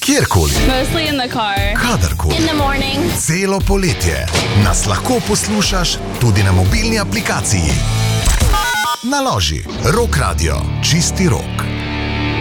Kjerkoli, Mostly in the car. kadarkoli, In the morning. celo poletje nas lahko poslušaš tudi na mobilni aplikaciji. Naloži Rock Radio, čisti rok.